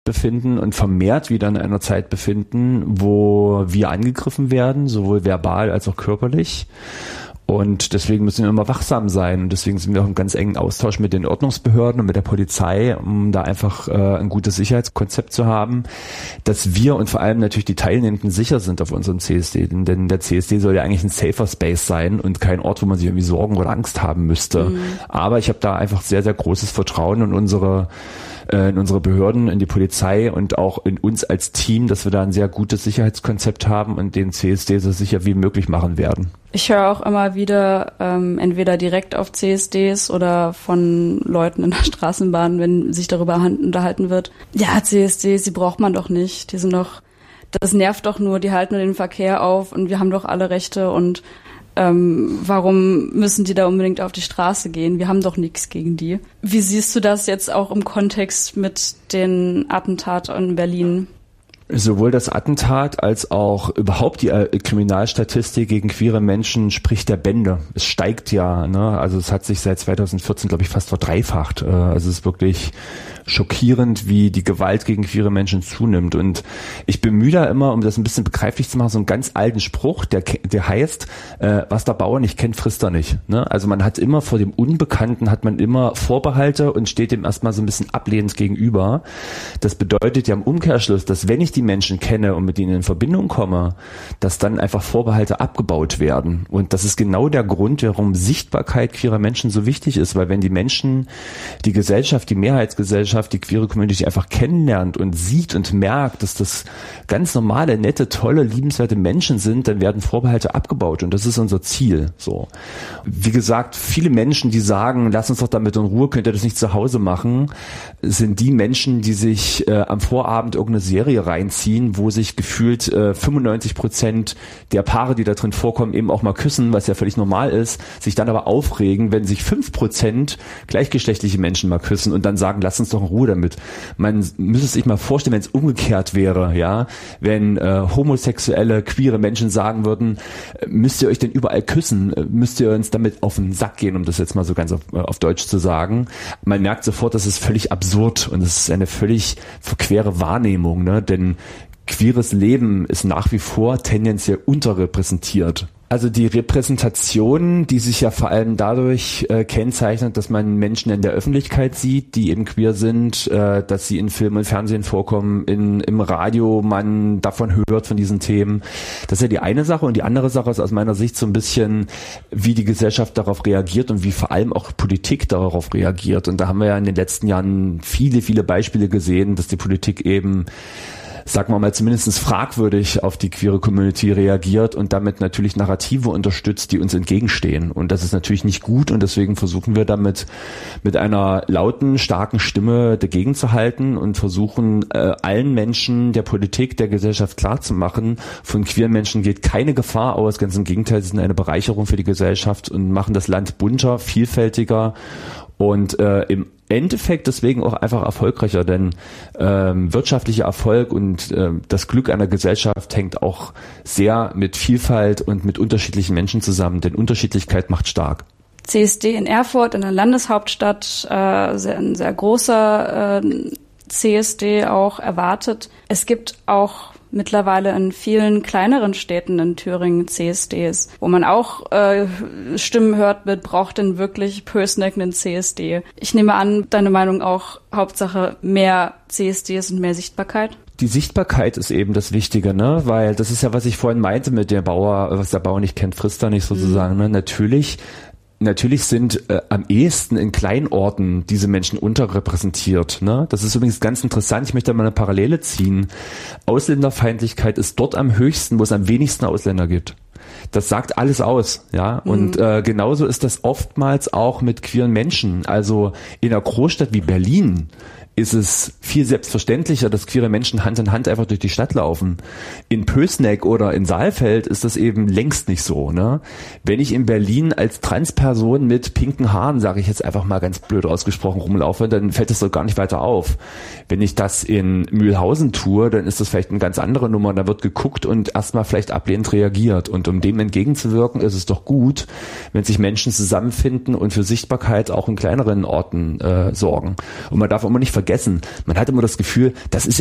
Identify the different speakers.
Speaker 1: befinden und vermehrt wieder in einer Zeit befinden, wo wir angegriffen werden, sowohl verbal als auch körperlich. Und deswegen müssen wir immer wachsam sein. Und deswegen sind wir auch im ganz engen Austausch mit den Ordnungsbehörden und mit der Polizei, um da einfach ein gutes Sicherheitskonzept zu haben, dass wir und vor allem natürlich die Teilnehmenden sicher sind auf unserem CSD. Denn der CSD soll ja eigentlich ein safer Space sein und kein Ort, wo man sich irgendwie Sorgen oder Angst haben müsste. Mhm. Aber ich habe da einfach sehr, sehr großes Vertrauen in unsere Behörden, in die Polizei und auch in uns als Team, dass wir da ein sehr gutes Sicherheitskonzept haben und den CSD so sicher wie möglich machen werden.
Speaker 2: Ich höre auch immer wieder, entweder direkt auf CSDs oder von Leuten in der Straßenbahn, wenn sich darüber unterhalten wird. Ja, CSDs, die braucht man doch nicht. Die sind doch, das nervt doch nur, die halten nur den Verkehr auf und wir haben doch alle Rechte und warum müssen die da unbedingt auf die Straße gehen? Wir haben doch nichts gegen die. Wie siehst du das jetzt auch im Kontext mit den Attentaten in Berlin?
Speaker 1: Sowohl das Attentat als auch überhaupt die Kriminalstatistik gegen queere Menschen spricht der Bände. Es steigt ja, ne? Also es hat sich seit 2014, glaube ich, fast verdreifacht. Also es ist wirklich schockierend, wie die Gewalt gegen queere Menschen zunimmt. Und ich bemühe da immer, um das ein bisschen begreiflich zu machen, so einen ganz alten Spruch, der heißt, was der Bauer nicht kennt, frisst er nicht. Ne? Also man hat immer vor dem Unbekannten hat man immer Vorbehalte und steht dem erstmal so ein bisschen ablehnend gegenüber. Das bedeutet ja im Umkehrschluss, dass wenn ich die Menschen kenne und mit ihnen in Verbindung komme, dass dann einfach Vorbehalte abgebaut werden. Und das ist genau der Grund, warum Sichtbarkeit queerer Menschen so wichtig ist, weil wenn die Menschen, die Gesellschaft, die Mehrheitsgesellschaft, die queere Community einfach kennenlernt und sieht und merkt, dass das ganz normale, nette, tolle, liebenswerte Menschen sind, dann werden Vorbehalte abgebaut und das ist unser Ziel. So. Wie gesagt, viele Menschen, die sagen, lass uns doch damit in Ruhe, könnt ihr das nicht zu Hause machen, sind die Menschen, die sich am Vorabend irgendeine Serie reinziehen, wo sich gefühlt 95% der Paare, die da drin vorkommen, eben auch mal küssen, was ja völlig normal ist, sich dann aber aufregen, wenn sich 5% gleichgeschlechtliche Menschen mal küssen und dann sagen, lass uns doch in Ruhe damit. Man müsste sich mal vorstellen, wenn es umgekehrt wäre, ja, wenn homosexuelle, queere Menschen sagen würden, müsst ihr euch denn überall küssen, müsst ihr uns damit auf den Sack gehen, um das jetzt mal so ganz auf Deutsch zu sagen. Man merkt sofort, das ist völlig absurd und es ist eine völlig verquere Wahrnehmung, ne, denn queeres Leben ist nach wie vor tendenziell unterrepräsentiert. Also die Repräsentation, die sich ja vor allem dadurch kennzeichnet, dass man Menschen in der Öffentlichkeit sieht, die eben queer sind, dass sie in Film und Fernsehen vorkommen, im Radio man davon hört, von diesen Themen. Das ist ja die eine Sache. Und die andere Sache ist aus meiner Sicht so ein bisschen, wie die Gesellschaft darauf reagiert und wie vor allem auch Politik darauf reagiert. Und da haben wir ja in den letzten Jahren viele, viele Beispiele gesehen, dass die Politik eben, sagen wir mal, zumindest fragwürdig auf die queere Community reagiert und damit natürlich Narrative unterstützt, die uns entgegenstehen. Und das ist natürlich nicht gut und deswegen versuchen wir damit mit einer lauten, starken Stimme dagegen zu halten und versuchen allen Menschen, der Politik, der Gesellschaft klarzumachen, von queeren Menschen geht keine Gefahr aus, ganz im Gegenteil, sie sind eine Bereicherung für die Gesellschaft und machen das Land bunter, vielfältiger und im Endeffekt deswegen auch einfach erfolgreicher, denn wirtschaftlicher Erfolg und das Glück einer Gesellschaft hängt auch sehr mit Vielfalt und mit unterschiedlichen Menschen zusammen, denn Unterschiedlichkeit macht stark.
Speaker 2: CSD in Erfurt, in der Landeshauptstadt, ein sehr großer CSD auch erwartet. Es gibt auch mittlerweile in vielen kleineren Städten in Thüringen CSDs, wo man auch Stimmen hört mit, braucht denn wirklich Pößneck einen CSD? Ich nehme an, deine Meinung auch, Hauptsache mehr CSDs und mehr Sichtbarkeit?
Speaker 1: Die Sichtbarkeit ist eben das Wichtige, ne? Weil das ist ja, was ich vorhin meinte mit der Bauer, was der Bauer nicht kennt, frisst er nicht sozusagen. Ne? Natürlich sind am ehesten in Kleinorten diese Menschen unterrepräsentiert. Ne? Das ist übrigens ganz interessant. Ich möchte da mal eine Parallele ziehen. Ausländerfeindlichkeit ist dort am höchsten, wo es am wenigsten Ausländer gibt. Das sagt alles aus, ja. Und genauso ist das oftmals auch mit queeren Menschen. Also in einer Großstadt wie Berlin ist es viel selbstverständlicher, dass queere Menschen Hand in Hand einfach durch die Stadt laufen. In Pößneck oder in Saalfeld ist das eben längst nicht so. Ne? Wenn ich in Berlin als Transperson mit pinken Haaren, sage ich jetzt einfach mal ganz blöd ausgesprochen, rumlaufe, dann fällt es doch gar nicht weiter auf. Wenn ich das in Mühlhausen tue, dann ist das vielleicht eine ganz andere Nummer. Da wird geguckt und erstmal vielleicht ablehnend reagiert. Und um dem entgegenzuwirken, ist es doch gut, wenn sich Menschen zusammenfinden und für Sichtbarkeit auch in kleineren Orten sorgen. Und man darf immer nicht vergessen. Man hat immer das Gefühl, das ist